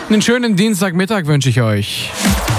Einen schönen Dienstagmittag wünsche ich euch.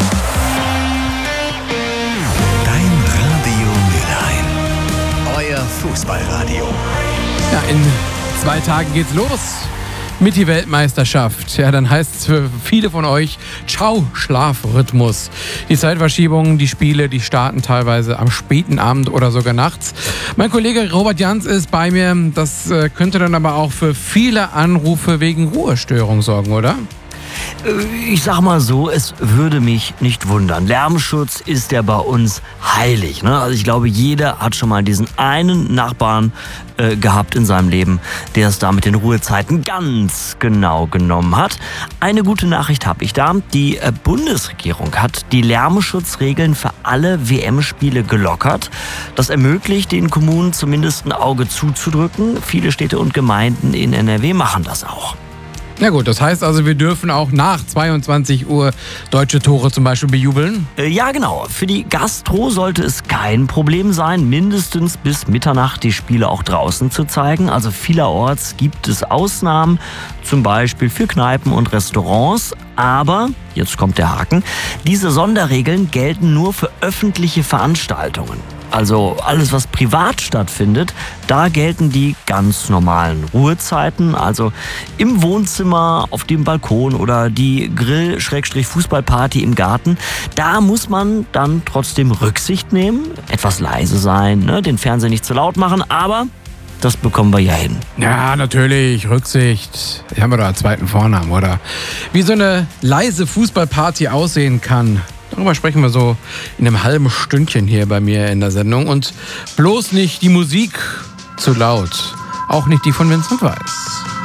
Dein Radio Mülheim. Euer Fußballradio. Ja, in 2 Tagen geht's los mit die Weltmeisterschaft. Ja, dann heißt es für viele von euch, ciao, Schlafrhythmus. Die Zeitverschiebungen, die Spiele, die starten teilweise am späten Abend oder sogar nachts. Mein Kollege Robert Jans ist bei mir. Das könnte dann aber auch für viele Anrufe wegen Ruhestörung sorgen, oder? Ich sag mal so, es würde mich nicht wundern. Lärmschutz ist ja bei uns heilig, ne? Also ich glaube, jeder hat schon mal diesen einen Nachbarn gehabt in seinem Leben, der es da mit den Ruhezeiten ganz genau genommen hat. Eine gute Nachricht habe ich da. Die Bundesregierung hat die Lärmschutzregeln für alle WM-Spiele gelockert. Das ermöglicht den Kommunen zumindest ein Auge zuzudrücken. Viele Städte und Gemeinden in NRW machen das auch. Na gut, das heißt also, wir dürfen auch nach 22 Uhr deutsche Tore zum Beispiel bejubeln? Ja, genau. Für die Gastro sollte es kein Problem sein, mindestens bis Mitternacht die Spiele auch draußen zu zeigen. Also vielerorts gibt es Ausnahmen, zum Beispiel für Kneipen und Restaurants. Aber, jetzt kommt der Haken, diese Sonderregeln gelten nur für öffentliche Veranstaltungen. Also alles, was privat stattfindet, da gelten die ganz normalen Ruhezeiten. Also im Wohnzimmer, auf dem Balkon oder die Grill-Fußballparty im Garten. Da muss man dann trotzdem Rücksicht nehmen, etwas leise sein, ne, den Fernseher nicht zu laut machen, aber das bekommen wir ja hin. Ja, natürlich, Rücksicht. Die haben wir da einen zweiten Vornamen, oder? Wie so eine leise Fußballparty aussehen kann. Darüber sprechen wir so in einem halben Stündchen hier bei mir in der Sendung. Und bloß nicht die Musik zu laut. Auch nicht die von Vincent Weiss.